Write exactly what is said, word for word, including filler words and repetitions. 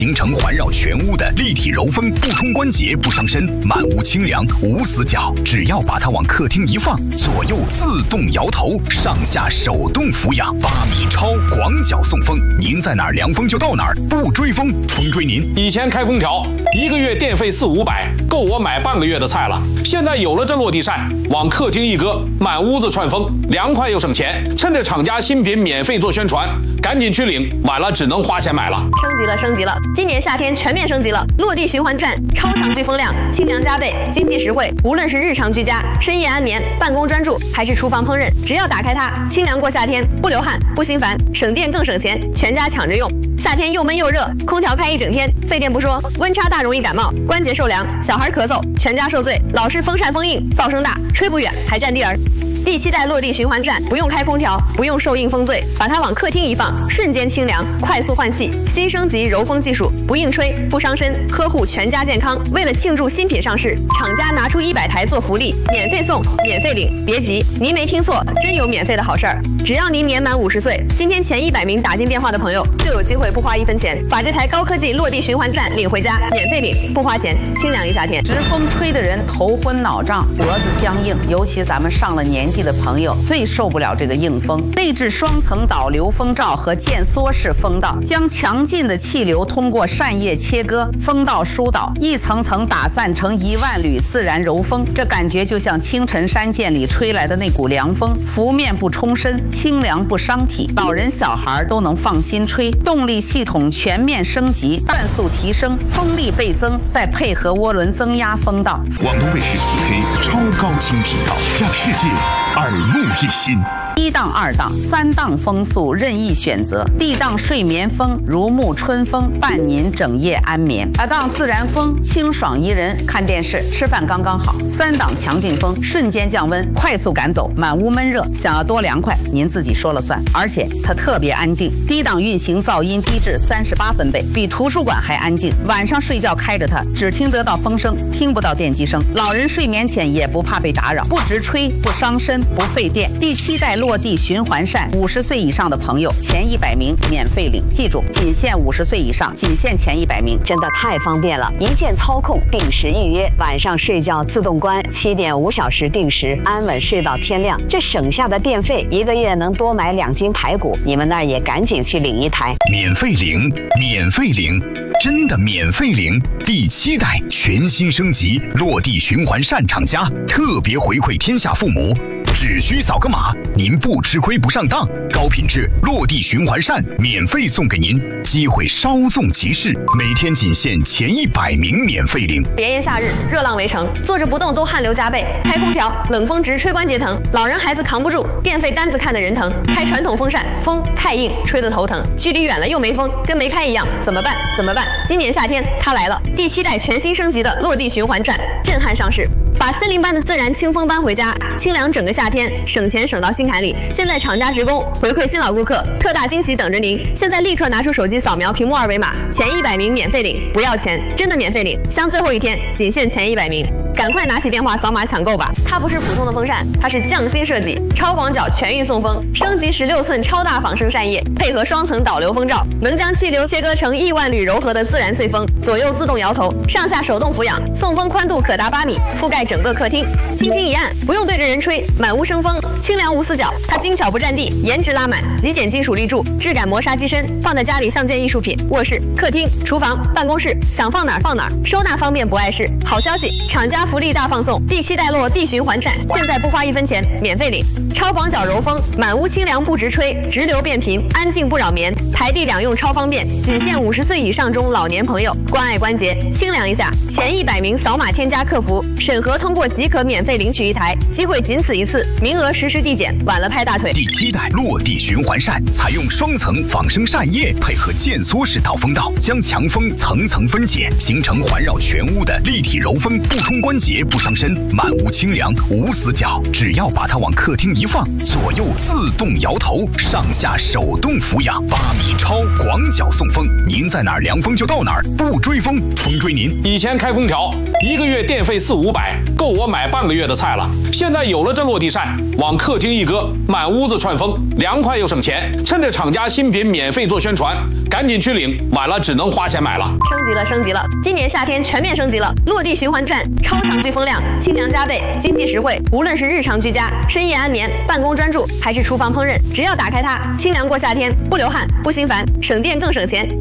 形成环绕全屋的立体柔风，不冲关节，不伤身，满屋清凉无死角。只要把它往客厅一放，左右自动摇头，上下手动俯仰，八米超广角送风，您在哪儿凉风就到哪儿，不追风，风追您。 以前开空调一个月电费四五百，够我买半个月的菜了。现在有了这落地扇，往客厅一搁，满屋子串风，凉快又省钱。趁着厂家新品免费做宣传，赶紧去领，晚了只能花钱买了。 升级了，升级了！今年夏天全面升级了，落地循环扇超强聚风量，清凉加倍，经济实惠。无论是日常居家、深夜安眠、办公专注，还是厨房烹饪，只要打开它，清凉过夏天，不流汗，不心烦，省电更省钱，全家抢着用。夏天又闷又热，空调开一整天，费电不说，温差大容易感冒，关节受凉，小孩咳嗽，全家受罪。老是风扇风硬，噪声大，吹不远，还占地儿。第七代落地循环扇不用开空调，不用受硬风醉，把它往客厅一放，瞬间清凉，快速换气。新升级柔风技术，不硬吹，不伤身，呵护全家健康。为了庆祝新品上市，厂家拿出一百台做福利，免费送，免费领。别急，您没听错，真有免费的好事儿！只要您年满五十岁，今天前一百名打进电话的朋友，就有机会不花一分钱，把这台高科技落地循环扇领回家，免费领，不花钱，清凉一夏天。 直风吹的人头昏脑胀，脖子僵硬，尤其咱们上了年纪的朋友最受不了这个硬风。内置双层导流风罩和渐缩式风道，将强劲的气流通过扇叶切割，风道疏导，一层层打散成一万缕自然柔风。这感觉就像清晨山涧里吹来的那股凉风，拂面不冲身，清凉不伤体，老人小孩都能放心吹。动力系统全面升级，转速提升，风力倍增，再配合涡轮增压风道。 广东卫视 四 K 超高清频道，让世界耳目一新。 一档、二档、三档风速任意选择， D 档睡眠风如沐春风，伴您整夜安眠。二档自然风清爽宜人，看电视吃饭刚刚好。三档强劲风瞬间降温，快速赶走满屋闷热，想要多凉快您自己说了算。而且它特别安静，低档运行噪音低至三十八分贝，比图书馆还安静。晚上睡觉开着它，只听得到风声，听不到电机声。老人睡眠前也不怕被打扰，不直吹，不伤身，不费电。第七代落地循环扇，五十岁以上的朋友前一百名免费领，记住，仅限五十岁以上，仅限前一百名。 真的太方便了，一键操控，定时预约，晚上睡觉自动关，七点五小时定时，安稳睡到天亮。这省下的电费，一个月能多买两斤排骨。你们那儿也赶紧去领一台， 免费领，免费领。真的免费领！第七代全新升级落地循环扇厂家特别回馈天下父母，只需扫个码，您不吃亏不上当。高品质落地循环扇免费送给您，机会稍纵即逝，每天仅限前一百名免费领。 炎炎夏日，热浪围城，坐着不动都汗流浃背，开空调冷风直吹关节疼，老人孩子扛不住，电费单子看得人疼。开传统风扇风太硬，吹得头疼，距离远了又没风，跟没开一样，怎么办？怎么办？今年夏天它来了，第七代全新升级的落地循环扇震撼上市，把森林般的自然清风搬回家，清凉整个夏天，省钱省到心坎里。现在厂家职工回馈新老顾客，特大惊喜等着您！现在立刻拿出手机扫描屏幕二维码，前一百名免费领，不要钱，真的免费领，像最后一天，仅限前一百名。赶快拿起电话扫码抢购吧！它不是普通的风扇，它是匠心设计，超广角全域送风，升级十六寸超大仿生扇叶，配合双层导流风罩，能将气流切割成亿万缕柔和的自然碎风，左右自动摇头，上下手动俯仰，送风宽度可达八米，覆盖整个客厅，轻轻一按，不用对着人吹，满屋生风，清凉无死角。它精巧不占地，颜值拉满，极简金属立柱，质感磨砂机身，放在家里像件艺术品。卧室、客厅、厨房、办公室，想放哪儿放哪儿，收纳方便不碍事。好消息，厂家福利大放送，第七代落地循环扇，现在不花一分钱，免费领。超广角柔风，满屋清凉不直吹，直流变频，安静不扰眠，台地两用超方便，仅限五十岁以上中老年朋友，关爱关节，清凉一下。前一百名扫码添加客服，审核通过即可免费领取一台，机会仅此一次，名额实时递减，晚了拍大腿。 第七代落地循环扇采用双层仿生扇叶，配合渐缩式导风道，将强风层层分解，形成环绕全屋的立体柔风，不冲关节，不伤身，满屋清凉无死角。只要把它往客厅一放，左右自动摇头，上下手动俯仰，八米米超广角送风，您在哪儿凉风就到哪儿，不追风，风追您。 以前开空调一个月电费四五百，够我买半个月的菜了。现在有了这落地扇，往客厅一搁，满屋子串风，凉快又省钱。趁着厂家新品免费做宣传，赶紧去领，晚了只能花钱买了。 升级了，升级了！今年夏天全面升级了，落地循环扇超强飓风量，清凉加倍，经济实惠。无论是日常居家、深夜安眠、办公专注，还是厨房烹饪，只要打开它，清凉过夏天，不流汗，不心烦，省电更省钱。